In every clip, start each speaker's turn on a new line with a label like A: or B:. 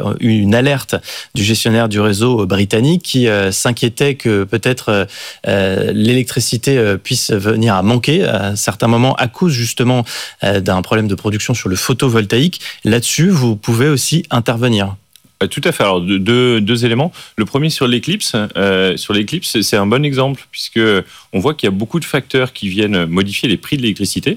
A: eu une alerte du gestionnaire du réseau britannique qui s'inquiétait que peut-être l'électricité puisse venir à manquer à certains moments à cause justement d'un problème de production sur le photovoltaïque. Là-dessus, vous pouvez aussi intervenir.
B: Tout à fait. Alors, deux éléments. Le premier sur l'éclipse. Sur l'éclipse, c'est un bon exemple puisque on voit qu'il y a beaucoup de facteurs qui viennent modifier les prix de l'électricité.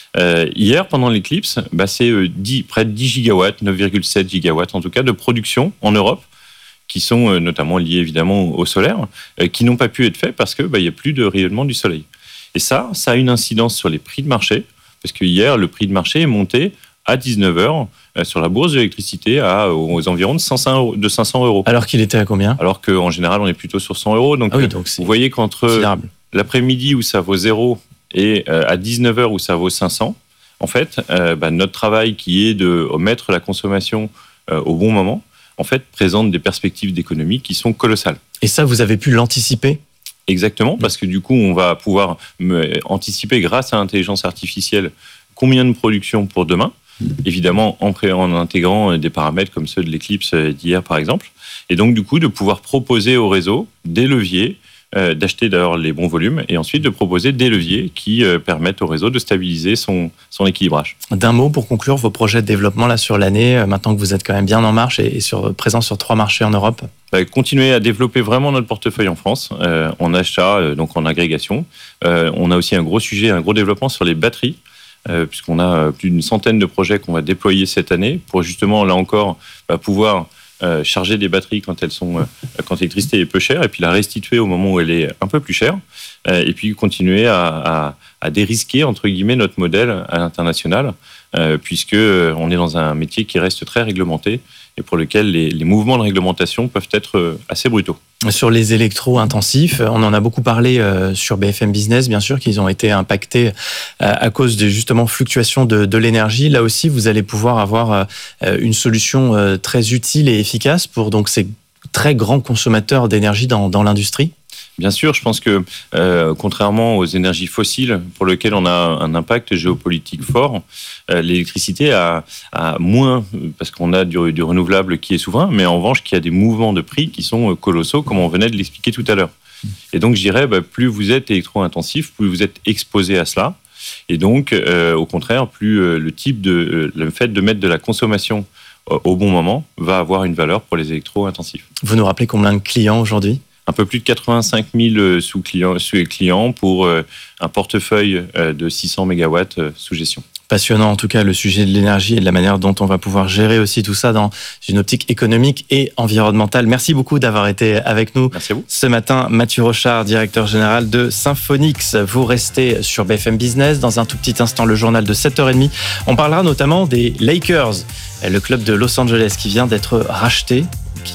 B: Hier, pendant l'éclipse, c'est près de 10 gigawatts, 9,7 gigawatts en tout cas, de production en Europe, qui sont notamment liés évidemment au solaire, qui n'ont pas pu être faits parce que il y a plus de rayonnement du soleil. Et ça a une incidence sur les prix de marché, parce que hier, le prix de marché est monté à 19h sur la bourse de l'électricité aux environs de 500 €.
A: Alors qu'il était à combien ?
B: Alors qu'en général, on est plutôt sur 100 €. Donc, vous voyez qu'entre l'après-midi où ça vaut 0 et à 19h où ça vaut 500, en fait, notre travail qui est de mettre la consommation au bon moment, en fait, présente des perspectives d'économie qui sont colossales.
A: Et ça, vous avez pu l'anticiper ?
B: Exactement, parce que du coup, on va pouvoir anticiper grâce à l'intelligence artificielle combien de production pour demain, évidemment en intégrant des paramètres comme ceux de l'éclipse d'hier par exemple, et donc du coup de pouvoir proposer au réseau des leviers, d'acheter d'ailleurs les bons volumes et ensuite de proposer des leviers qui permettent au réseau de stabiliser son équilibrage.
A: D'un mot pour conclure vos projets de développement là sur l'année, maintenant que vous êtes quand même bien en marche et présent sur 3 marchés en Europe.
B: Continuer à développer vraiment notre portefeuille en France, en achat, donc en agrégation. On a aussi un gros sujet, un gros développement sur les batteries, puisqu'on a plus d'une centaine de projets qu'on va déployer cette année pour justement, là encore, pouvoir charger des batteries quand l'électricité est peu chère et puis la restituer au moment où elle est un peu plus chère et puis continuer à dérisquer, entre guillemets, notre modèle à l'international puisque on est dans un métier qui reste très réglementé et pour lequel les mouvements de réglementation peuvent être assez brutaux.
A: Sur les électro-intensifs, on en a beaucoup parlé sur BFM Business, bien sûr, qu'ils ont été impactés à cause des justement fluctuations de l'énergie. Là aussi, vous allez pouvoir avoir une solution très utile et efficace pour donc ces très grands consommateurs d'énergie dans l'industrie.
B: Bien sûr, je pense que contrairement aux énergies fossiles pour lesquelles on a un impact géopolitique fort, l'électricité a moins, parce qu'on a du renouvelable qui est souverain, mais en revanche qui a des mouvements de prix qui sont colossaux, comme on venait de l'expliquer tout à l'heure. Et donc je dirais, plus vous êtes électro-intensif, plus vous êtes exposé à cela. Et donc, au contraire, plus le fait de mettre de la consommation au bon moment va avoir une valeur pour les électro-intensifs.
A: Vous nous rappelez combien de clients aujourd'hui ?
B: Un peu plus de 85 000 sous-clients pour un portefeuille de 600 MW sous gestion.
A: Passionnant en tout cas le sujet de l'énergie et de la manière dont on va pouvoir gérer aussi tout ça dans une optique économique et environnementale. Merci beaucoup d'avoir été avec nous ce matin. Mathieu Rochard, directeur général de Symphonix. Vous restez sur BFM Business. Dans un tout petit instant, le journal de 7h30. On parlera notamment des Lakers, le club de Los Angeles qui va être racheté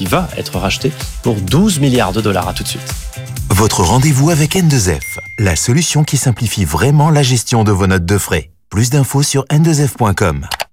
A: pour 12 milliards de dollars. À tout de suite.
C: Votre rendez-vous avec N2F, la solution qui simplifie vraiment la gestion de vos notes de frais. Plus d'infos sur n2f.com.